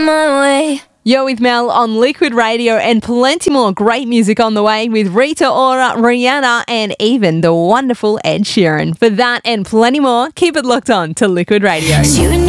my way. You're with Mel on Liquid Radio, and plenty more great music on the way with Rita Ora, Rihanna, and even the wonderful Ed Sheeran. For that and plenty more, keep it locked on to Liquid Radio. You and